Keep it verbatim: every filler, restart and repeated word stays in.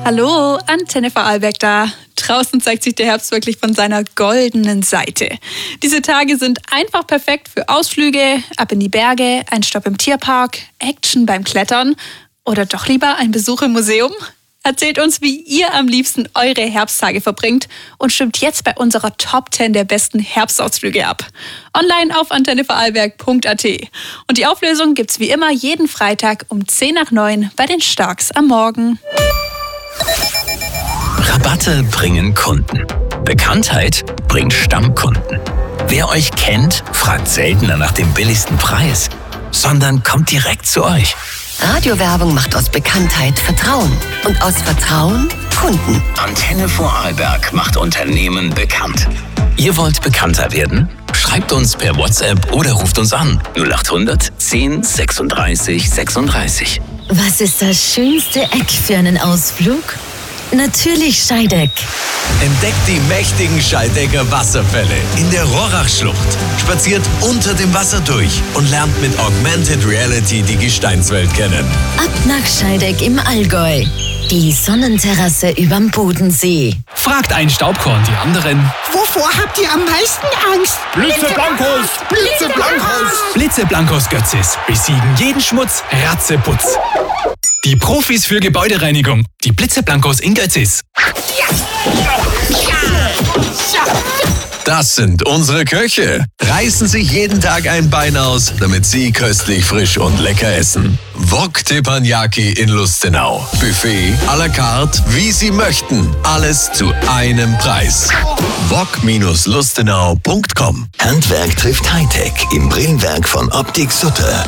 Hallo, Antenne Vorarlberg da. Draußen zeigt sich der Herbst wirklich von seiner goldenen Seite. Diese Tage sind einfach perfekt für Ausflüge, ab in die Berge, ein Stopp im Tierpark, Action beim Klettern oder doch lieber ein Besuch im Museum? Erzählt uns, wie ihr am liebsten eure Herbsttage verbringt und stimmt jetzt bei unserer Top zehn der besten Herbstausflüge ab. Online auf antenne vorarlberg punkt a t. Und die Auflösung gibt's wie immer jeden Freitag um zehn nach neun bei den Starks am Morgen. Rabatte bringen Kunden. Bekanntheit bringt Stammkunden. Wer euch kennt, fragt seltener nach dem billigsten Preis, sondern kommt direkt zu euch. Radiowerbung macht aus Bekanntheit Vertrauen und aus Vertrauen Kunden. Antenne Vorarlberg macht Unternehmen bekannt. Ihr wollt bekannter werden? Schreibt uns per WhatsApp oder ruft uns an. null acht hundert zehn sechsunddreißig sechsunddreißig. Was ist das schönste Eck für einen Ausflug? Natürlich Scheideck. Entdeckt die mächtigen Scheidecker Wasserfälle in der Rohrachschlucht. Spaziert unter dem Wasser durch und lernt mit Augmented Reality die Gesteinswelt kennen. Ab nach Scheideck im Allgäu. Die Sonnenterrasse überm Bodensee. Fragt ein Staubkorn die anderen. Wovor habt ihr am meisten Angst? Blitzeblankos! Blitzeblankos! Blitzeblankos Götzis besiegen jeden Schmutz, Ratzeputz. Die Profis für Gebäudereinigung. Die Blitzeblankos in Götzis. Das sind unsere Köche. Reißen sich jeden Tag ein Bein aus, damit sie köstlich, frisch und lecker essen. Wok Teppanyaki in Lustenau. Buffet à la carte, wie Sie möchten. Alles zu einem Preis. wok Bindestrich lustenau punkt com. Handwerk trifft Hightech im Brillenwerk von Optik Sutter.